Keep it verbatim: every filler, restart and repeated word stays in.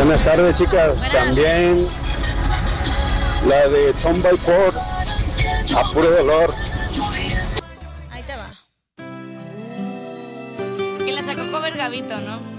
Buenas tardes, chicas. Buenas. También la de Son by Four, a puro dolor. Ahí te va. Que la sacó cover Gavito, ¿no?